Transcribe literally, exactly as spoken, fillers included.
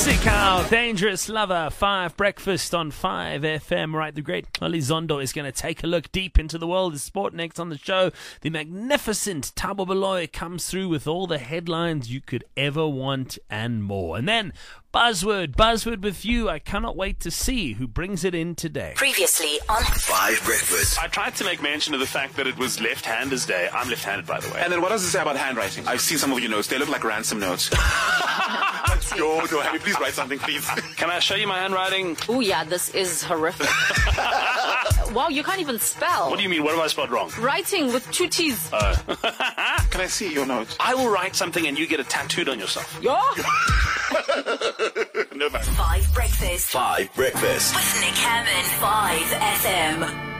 Musical, Dangerous Lover, five Breakfast on five F M. Right, the great Elizondo is going to take a look deep into the world of sport next on the show. The magnificent Thabo Baloyi comes through with all the headlines you could ever want and more. And then Buzzword, Buzzword with you. I cannot wait to see who brings it in today. Previously on Five Breakfast. I tried to make mention of the fact that it was Left-Handers Day. I'm left-handed, by the way. And then what does it say about handwriting? I've seen some of your notes. They look like ransom notes. Let's go. Do have you please write something, please? Can I show you my handwriting? Oh, yeah, this is horrific. Wow, you can't even spell. What do you mean? What have I spelled wrong? Writing with two T's. Uh. Can I see your notes? I will write something and you get it tattooed on yourself. Yo! No, thanks. Five Breakfast Five Breakfast. with Nick Hammond. five F M.